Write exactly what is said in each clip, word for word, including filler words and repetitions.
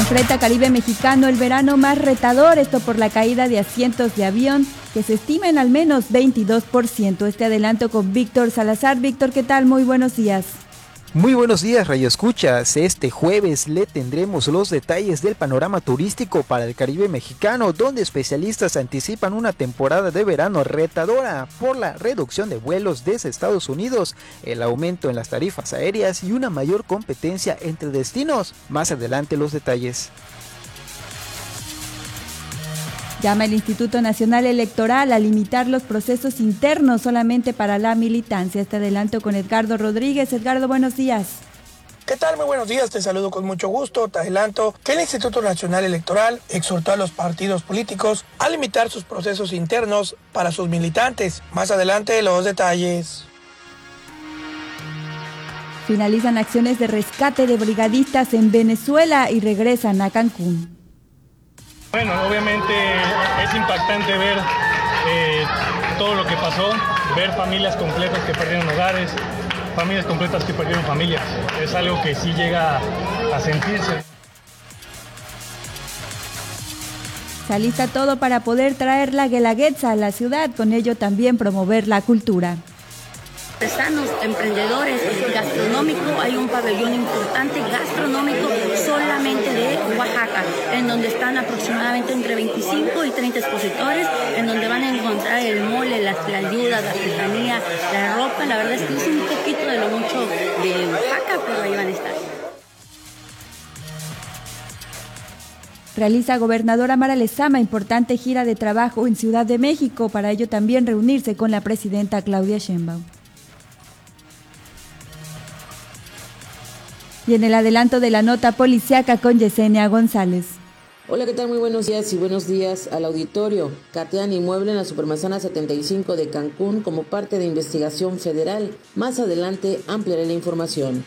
Enfrenta Caribe Mexicano el verano más retador, esto por la caída de asientos de avión que se estima en al menos veintidós por ciento. Este adelanto con Víctor Salazar. Víctor, ¿qué tal? Muy buenos días. Muy buenos días, Radio Escuchas. Este jueves le tendremos los detalles del panorama turístico para el Caribe mexicano, donde especialistas anticipan una temporada de verano retadora por la reducción de vuelos desde Estados Unidos, el aumento en las tarifas aéreas y una mayor competencia entre destinos. Más adelante los detalles. Llama el Instituto Nacional Electoral a limitar los procesos internos solamente para la militancia. Este adelanto con Edgardo Rodríguez. Edgardo, buenos días. ¿Qué tal? Muy buenos días, te saludo con mucho gusto. Te adelanto que el Instituto Nacional Electoral exhortó a los partidos políticos a limitar sus procesos internos para sus militantes. Más adelante los detalles. Finalizan acciones de rescate de brigadistas en Venezuela y regresan a Cancún. Bueno, obviamente es impactante ver eh, todo lo que pasó, ver familias completas que perdieron hogares, familias completas que perdieron familias. Es algo que sí llega a sentirse. Se alista todo para poder traer la Guelaguetza a la ciudad, con ello también promover la cultura. Artesanos, emprendedores, gastronómico, hay un pabellón importante gastronómico solamente de Oaxaca, en donde están aproximadamente entre veinticinco y treinta expositores, en donde van a encontrar el mole, las tlayudas, la artesanía, la ropa. La verdad es que es un poquito de lo mucho de Oaxaca, pero ahí van a estar. Realiza gobernadora Mara Lezama importante gira de trabajo en Ciudad de México, para ello también reunirse con la presidenta Claudia Sheinbaum. Y en el adelanto de la nota policiaca con Yesenia González. Hola, ¿qué tal? Muy buenos días y buenos días al auditorio. Catean inmueble en la Supermanzana setenta y cinco de Cancún como parte de investigación federal. Más adelante ampliaré la información.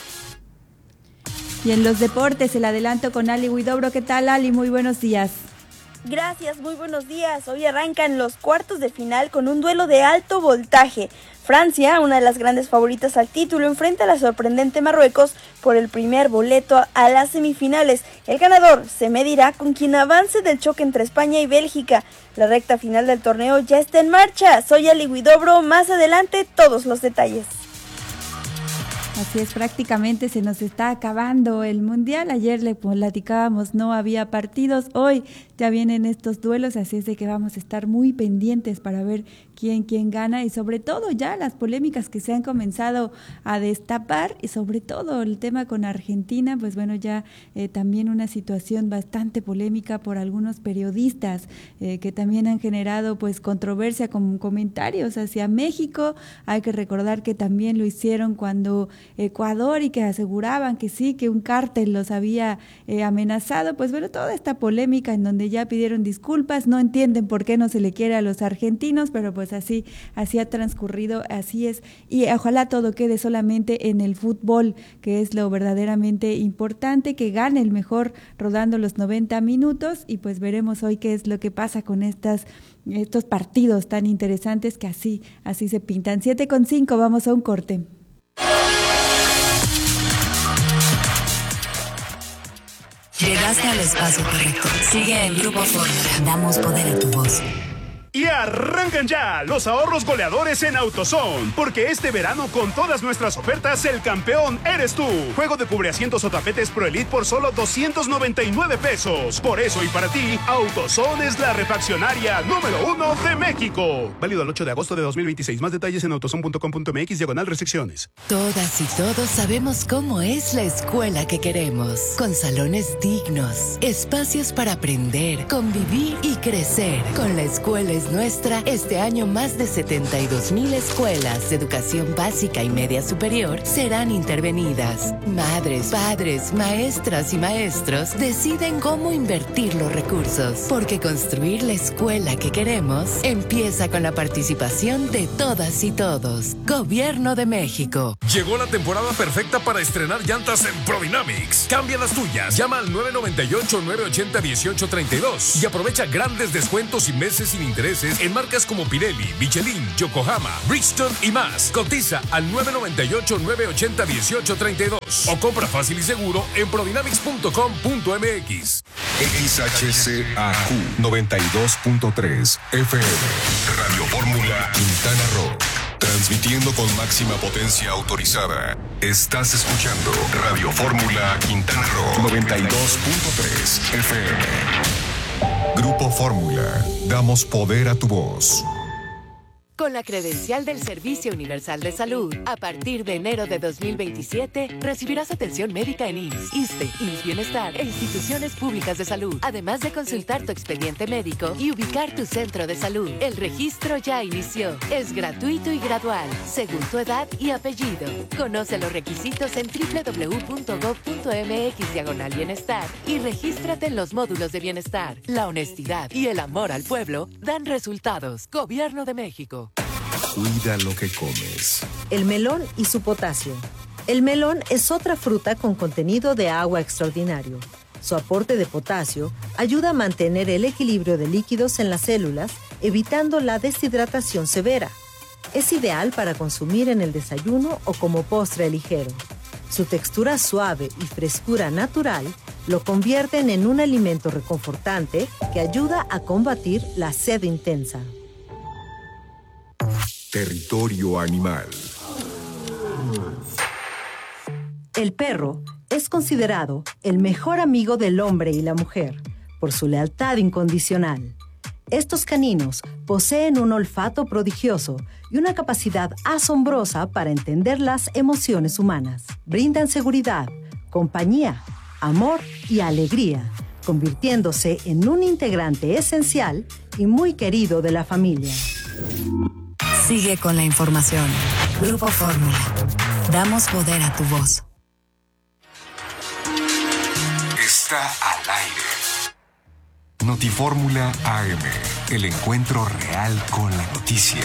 Y en los deportes, el adelanto con Ali Huidobro. ¿Qué tal, Ali? Muy buenos días. Gracias, muy buenos días. Hoy arrancan los cuartos de final con un duelo de alto voltaje. Francia, una de las grandes favoritas al título, enfrenta a la sorprendente Marruecos por el primer boleto a las semifinales. El ganador se medirá con quien avance del choque entre España y Bélgica. La recta final del torneo ya está en marcha. Soy Ali Huidobro, más adelante todos los detalles. Así es, prácticamente se nos está acabando el Mundial. Ayer le platicábamos, no había partidos, hoy ya vienen estos duelos, así es de que vamos a estar muy pendientes para ver quién, quién gana y sobre todo ya las polémicas que se han comenzado a destapar y sobre todo el tema con Argentina, pues bueno, ya eh, también una situación bastante polémica por algunos periodistas eh, que también han generado pues controversia con comentarios hacia México. Hay que recordar que también lo hicieron cuando Ecuador y que aseguraban que sí, que un cártel los había eh, amenazado. Pues bueno, toda esta polémica en donde ya pidieron disculpas, no entienden por qué no se le quiere a los argentinos, pero pues así, así ha transcurrido, así es, y ojalá todo quede solamente en el fútbol, que es lo verdaderamente importante, que gane el mejor rodando los noventa minutos, y pues veremos hoy qué es lo que pasa con estas estos partidos tan interesantes que así, así se pintan. siete con cinco, vamos a un corte. Llegaste al espacio correcto. Sigue el Grupo Fórmula. Damos poder a tu voz. Y arrancan ya los ahorros goleadores en AutoZone, porque este verano con todas nuestras ofertas el campeón eres tú. Juego de cubreasientos o tapetes Pro Elite por solo doscientos noventa y nueve pesos. Por eso y para ti, AutoZone es la refaccionaria número uno de México. Válido el ocho de agosto de dos mil veintiséis. Más detalles en autozone punto com punto mx diagonal restricciones. Todas y todos sabemos cómo es la escuela que queremos. Con salones dignos, espacios para aprender, convivir y crecer. Con la escuela es nuestra, este año más de setenta y dos mil escuelas de educación básica y media superior serán intervenidas. Madres, padres, maestras y maestros deciden cómo invertir los recursos, porque construir la escuela que queremos empieza con la participación de todas y todos. Gobierno de México. Llegó la temporada perfecta para estrenar llantas en Prodynamics. Cambia las tuyas. Llama al nueve nueve ocho, nueve ocho cero, uno ocho tres dos y aprovecha grandes descuentos y meses sin interés intereses en marcas como Pirelli, Michelin, Yokohama, Bridgestone y más. Cotiza al nueve noventa y ocho, nueve ochenta, dieciocho treinta y dos o compra fácil y seguro en prodynamics punto com punto m x. X H C A Q noventa y dos punto tres F M. Radio Fórmula Quintana Roo. Transmitiendo con máxima potencia autorizada. Estás escuchando Radio Fórmula Quintana Roo noventa y dos punto tres F M. Grupo Fórmula. Damos poder a tu voz. Con la credencial del Servicio Universal de Salud, a partir de enero de dos mil veintisiete, recibirás atención médica en I M S S, ISSSTE, I M S S Bienestar e instituciones públicas de salud, además de consultar tu expediente médico y ubicar tu centro de salud. El registro ya inició. Es gratuito y gradual, según tu edad y apellido. Conoce los requisitos en doble u doble u doble u punto gob punto m x diagonal bienestar y regístrate en los módulos de bienestar. La honestidad y el amor al pueblo dan resultados. Gobierno de México. Cuida lo que comes. El melón y su potasio. El melón es otra fruta con contenido de agua extraordinario. Su aporte de potasio ayuda a mantener el equilibrio de líquidos en las células, evitando la deshidratación severa. Es ideal para consumir en el desayuno o como postre ligero. Su textura suave y frescura natural lo convierten en un alimento reconfortante que ayuda a combatir la sed intensa. Territorio animal. El perro es considerado el mejor amigo del hombre y la mujer por su lealtad incondicional. Estos caninos poseen un olfato prodigioso y una capacidad asombrosa para entender las emociones humanas. Brindan seguridad, compañía, amor y alegría, convirtiéndose en un integrante esencial y muy querido de la familia. Sigue con la información. Grupo Fórmula. Damos poder a tu voz. Está al aire. Notifórmula A M. El encuentro real con la noticia.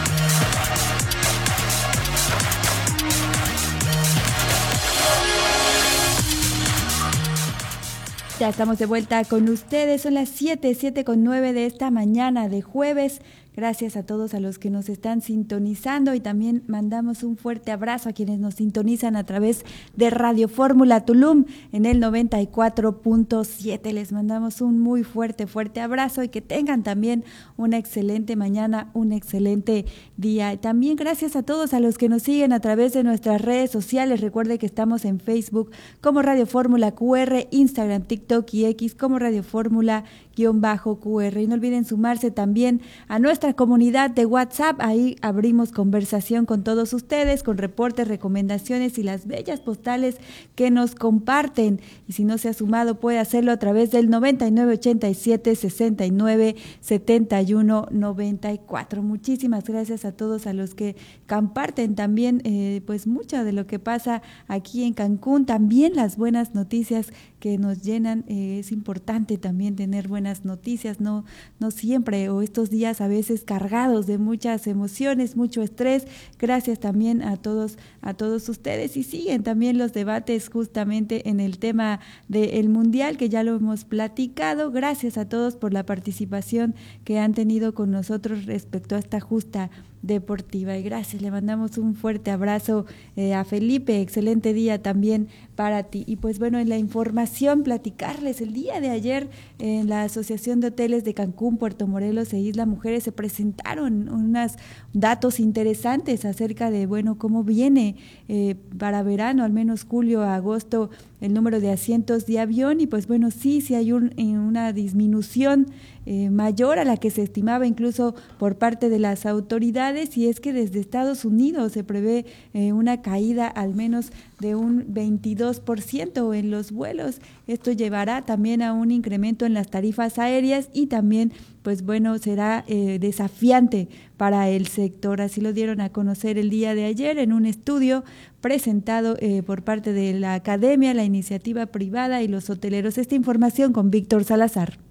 Ya estamos de vuelta con ustedes. Son las siete, siete con nueve de esta mañana de jueves. Gracias a todos a los que nos están sintonizando y también mandamos un fuerte abrazo a quienes nos sintonizan a través de Radio Fórmula Tulum en el noventa y cuatro punto siete. Les mandamos un muy fuerte, fuerte abrazo y que tengan también una excelente mañana, un excelente día. Y también gracias a todos a los que nos siguen a través de nuestras redes sociales. Recuerde que estamos en Facebook como Radio Fórmula Q R, Instagram, TikTok y X como Radio Fórmula guión bajo Q R. Y no olviden sumarse también a nuestra comunidad de WhatsApp. Ahí abrimos conversación con todos ustedes, con reportes, recomendaciones y las bellas postales que nos comparten. Y si no se ha sumado, puede hacerlo a través del noventa y nueve ochenta y siete sesenta y nueve setenta y uno noventa y cuatro. Muchísimas gracias a todos a los que comparten también eh, pues mucho de lo que pasa aquí en Cancún. También las buenas noticias que nos llenan. Eh, es importante también tener buenas noticias, no, no siempre, o estos días a veces cargados de muchas emociones, mucho estrés. Gracias también a todos, a todos ustedes, y siguen también los debates justamente en el tema del Mundial, que ya lo hemos platicado. Gracias a todos por la participación que han tenido con nosotros respecto a esta justa deportiva, y gracias, le mandamos un fuerte abrazo eh, a Felipe, excelente día también para ti. Y pues bueno, en la información, platicarles el día de ayer en la Asociación de Hoteles de Cancún, Puerto Morelos e Isla Mujeres se presentaron unos datos interesantes acerca de, bueno, cómo viene eh, para verano, al menos julio a agosto, el número de asientos de avión. Y pues bueno, sí, sí hay un, una disminución eh, mayor a la que se estimaba incluso por parte de las autoridades, y es que desde Estados Unidos se prevé eh, una caída al menos de un veintidós por ciento en los vuelos. Esto llevará también a un incremento en las tarifas aéreas y también, pues bueno, será eh, desafiante para el sector. Así lo dieron a conocer el día de ayer en un estudio presentado eh, por parte de la academia, la iniciativa privada y los hoteleros. Esta información con Víctor Salazar.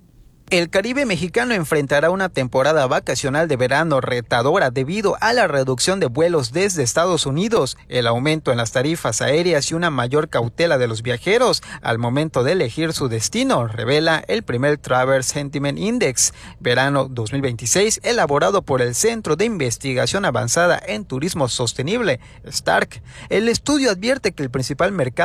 El Caribe mexicano enfrentará una temporada vacacional de verano retadora debido a la reducción de vuelos desde Estados Unidos, el aumento en las tarifas aéreas y una mayor cautela de los viajeros al momento de elegir su destino, revela el primer Travel Sentiment Index Verano dos mil veintiséis, elaborado por el Centro de Investigación Avanzada en Turismo Sostenible, STARC. El estudio advierte que el principal mercado